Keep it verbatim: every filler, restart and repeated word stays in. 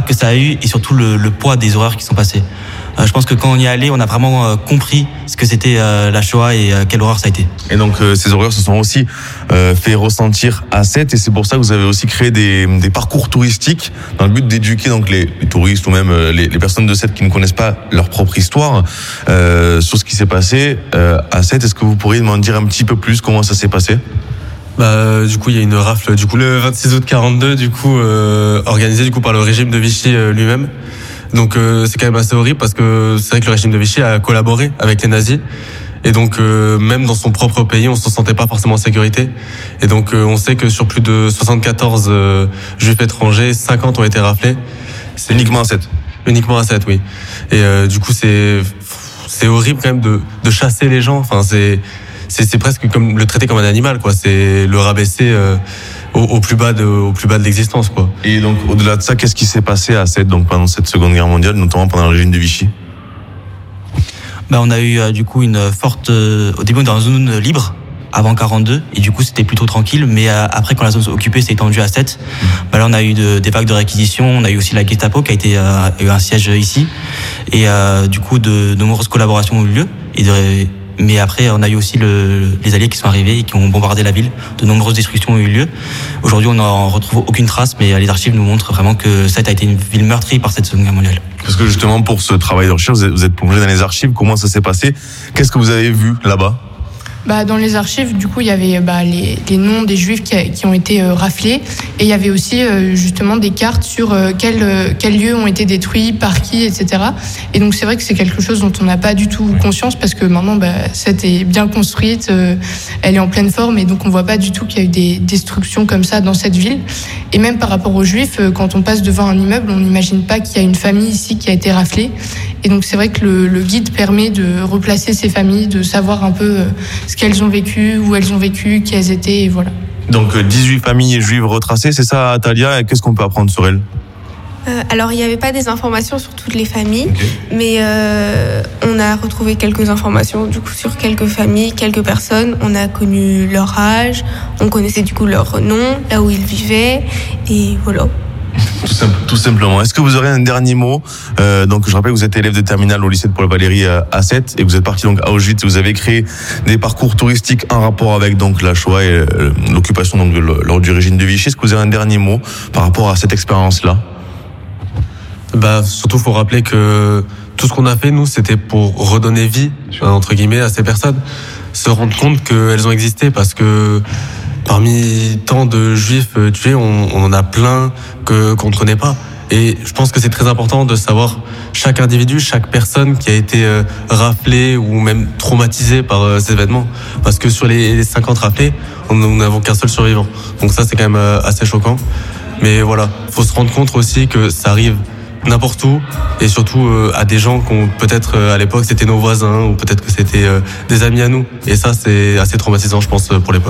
que ça a eu et surtout le, le poids des horreurs qui sont passées. Euh, je pense que quand on y est allé, on a vraiment euh, compris ce que c'était euh, la Shoah et euh, quelle horreur ça a été. Et donc euh, ces horreurs se sont aussi euh, fait ressentir à Sète, et c'est pour ça que vous avez aussi créé des, des parcours touristiques dans le but d'éduquer donc les, les touristes ou même euh, les, les personnes de Sète qui ne connaissent pas leur propre histoire euh, sur ce qui s'est passé euh, à Sète. Est-ce que vous pourriez m'en dire un petit peu plus comment ça s'est passé? Bah, du coup, il y a une rafle du coup le vingt-six août quarante-deux, du coup euh, organisée du coup par le régime de Vichy euh, lui-même. Donc euh, c'est quand même assez horrible parce que c'est vrai que le régime de Vichy a collaboré avec les nazis. Et donc euh, même dans son propre pays, on se sentait pas forcément en sécurité. Et donc euh, on sait que sur plus de soixante-quatorze euh, juifs étrangers, cinquante ont été raflés. C'est uniquement à Sète. Uniquement à Sète, oui. Et euh, du coup c'est c'est horrible quand même de de chasser les gens. Enfin c'est c'est c'est presque comme le traiter comme un animal, quoi. C'est le rabaisser euh, au, au plus bas de au plus bas de l'existence, quoi. Et donc au-delà de ça, qu'est-ce qui s'est passé à Sète donc pendant cette Seconde Guerre mondiale, notamment pendant le régime de Vichy? Bah, on a eu euh, du coup une forte. Euh, au début, on était dans une zone libre avant quarante-deux, et du coup c'était plutôt tranquille. Mais euh, après, quand la zone occupée s'est étendue à Sète, mmh. bah là on a eu de, des vagues de réquisition. On a eu aussi la Gestapo qui a été euh, eu un siège ici, et euh, du coup de, de nombreuses collaborations ont eu lieu. Et de, mais après, on a eu aussi le, les Alliés qui sont arrivés et qui ont bombardé la ville. De nombreuses destructions ont eu lieu. Aujourd'hui, on n'en retrouve aucune trace, mais les archives nous montrent vraiment que Sète a été une ville meurtrie par cette Seconde Guerre mondiale. Parce que justement, pour ce travail de recherche, vous êtes plongé dans les archives. Comment ça s'est passé? Qu'est-ce que vous avez vu là-bas? Bah, dans les archives, du coup, il y avait bah, les, les noms des juifs qui, a, qui ont été euh, raflés, et il y avait aussi euh, justement des cartes sur euh, quels, euh, quels lieux ont été détruits, par qui, et cetera. Et donc c'est vrai que c'est quelque chose dont on n'a pas du tout conscience, parce que maintenant, bah, Sète est bien construite, euh, elle est en pleine forme, et donc on voit pas du tout qu'il y a eu des destructions comme ça dans cette ville. Et même par rapport aux juifs, euh, quand on passe devant un immeuble, on n'imagine pas qu'il y a une famille ici qui a été raflée. Et donc c'est vrai que le, le guide permet de replacer ces familles, de savoir un peu euh, ce qu'elles ont vécu, où elles ont vécu, qui elles étaient, et voilà. Donc dix-huit familles juives retracées, c'est ça, Talia? Et qu'est-ce qu'on peut apprendre sur elles? euh, Alors il n'y avait pas des informations sur toutes les familles, okay. mais euh, on a retrouvé quelques informations du coup sur quelques familles, quelques personnes. On a connu leur âge, on connaissait du coup leur nom, là où ils vivaient, et voilà. Tout, simple, tout simplement. Est-ce que vous aurez un dernier mot? euh, Donc, je rappelle que vous êtes élève de terminale au lycée de Paul-Valéry à Sète, et vous êtes parti donc à Auschwitz. Vous avez créé des parcours touristiques en rapport avec donc la Shoah et euh, l'occupation donc de, lors du régime de Vichy. Est-ce que vous avez un dernier mot par rapport à cette expérience-là? Bah, surtout, faut rappeler que tout ce qu'on a fait, nous, c'était pour redonner vie, entre guillemets, à ces personnes, se rendre compte qu'elles ont existé, parce que parmi tant de juifs tués, on, on en a plein que, qu'on ne connaît pas. Et je pense que c'est très important de savoir chaque individu, chaque personne qui a été euh, raflée ou même traumatisée par euh, ces événements. Parce que sur les, les cinquante raflés, nous n'avons qu'un seul survivant. Donc ça, c'est quand même euh, assez choquant. Mais voilà, faut se rendre compte aussi que ça arrive n'importe où, et surtout euh, à des gens qu'on peut-être euh, à l'époque c'était nos voisins, ou peut-être que c'était euh, des amis à nous. Et ça, c'est assez traumatisant, je pense, pour l'époque.